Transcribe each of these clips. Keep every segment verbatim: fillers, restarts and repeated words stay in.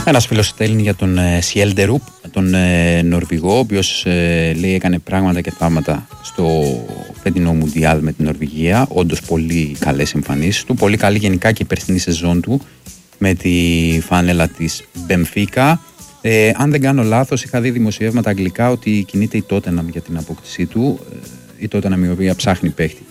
Ένας φίλος στέλνει για τον Σιέλντερουπ, τον ε, Νορβηγό, ο οποίος ε, λέει έκανε πράγματα και θαύματα στο φετινό Μουντιάλ με την Νορβηγία. Όντως πολύ καλές εμφανίσεις του, πολύ καλή γενικά και η περσινή σεζόν του με τη φάνελα της Μπενφίκα. Ε, αν δεν κάνω λάθος, είχα δει δημοσιεύματα αγγλικά ότι κινείται η Τότεναμ για την απόκτησή του. Η Τότεναμ η οποία ψάχνει παίχτη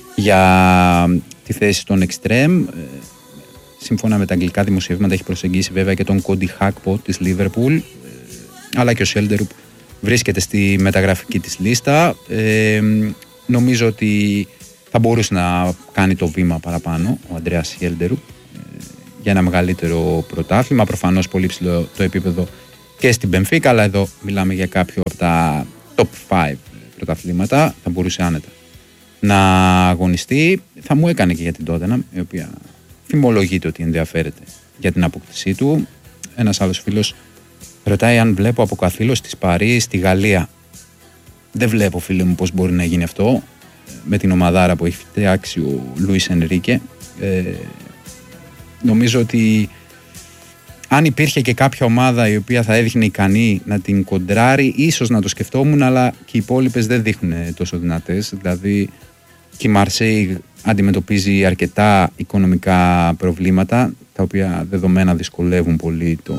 για τη θέση των Extreme. Σύμφωνα με τα αγγλικά δημοσιεύματα έχει προσεγγίσει βέβαια και τον Κόντι Χάκπο της Λίβερπουλ, αλλά και ο Σιέλντερουπ βρίσκεται στη μεταγραφική της λίστα. Ε, νομίζω ότι θα μπορούσε να κάνει το βήμα παραπάνω ο Αντρέας Σιέλντερουπ ε, για ένα μεγαλύτερο πρωτάθλημα. Προφανώς πολύ ψηλό το επίπεδο και στην Μπενφίκα, αλλά εδώ μιλάμε για κάποιο από τα top πέντε πρωταθλήματα. Θα μπορούσε άνετα να αγωνιστεί. Θα μου έκανε και για την Τότεναμ, η οποία φημολογείται ότι ενδιαφέρεται για την αποκτησή του. Ένας άλλος φίλος ρωτάει αν βλέπω από καθήλωση της Παρί στη Γαλλία. Δεν βλέπω, φίλε μου, πώς μπορεί να γίνει αυτό με την ομαδάρα που έχει φτιάξει ο Λουίς Ενρίκε. Ε, νομίζω ότι αν υπήρχε και κάποια ομάδα η οποία θα έδειχνε ικανή να την κοντράρει, ίσως να το σκεφτόμουν, αλλά και οι υπόλοιπες δεν δείχνουν τόσο δυνατές. Δηλαδή και η Μαρσέη αντιμετωπίζει αρκετά οικονομικά προβλήματα, τα οποία δεδομένα δυσκολεύουν πολύ το,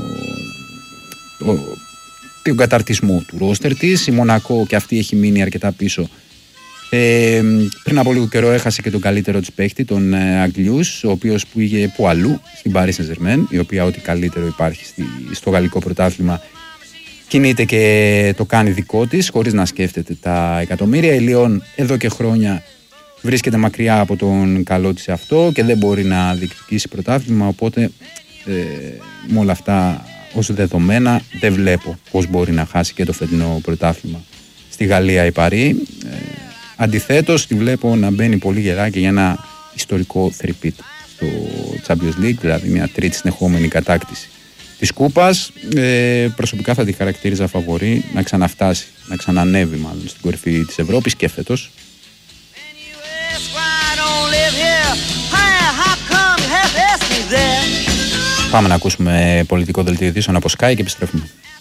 το, τον καταρτισμό του ρόστερ της. Η Μονακό και αυτή έχει μείνει αρκετά πίσω. Ε, πριν από λίγο καιρό έχασε και τον καλύτερο της παίχτη, τον ε, Αγγλιούς, ο οποίος πήγε που αλλού, στην Paris Saint-Germain, η οποία ό,τι καλύτερο υπάρχει στη, στο γαλλικό πρωτάθλημα κινείται και το κάνει δικό της, χωρίς να σκέφτεται τα εκατομμύρια. Η Λιόν εδώ και χρόνια βρίσκεται μακριά από τον καλό της αυτό και δεν μπορεί να διεκδικήσει πρωτάθλημα, οπότε ε, με όλα αυτά ως δεδομένα δεν βλέπω πώς μπορεί να χάσει και το φετινό πρωτάθλημα στη Γαλλία η Παρί. Ε, αντιθέτως τη βλέπω να μπαίνει πολύ γερά και για ένα ιστορικό three-peat στο Champions League, δηλαδή μια τρίτη συνεχόμενη κατάκτηση της Κούπας. Ε, προσωπικά θα τη χαρακτήριζα φαβορί να ξαναφτάσει, να ξανανεύει μάλλον στην κορυφή της Ευρώπης και φέτος. Πάμε να ακούσουμε πολιτικό δελτίο ειδήσεων από Sky και επιστρέφουμε.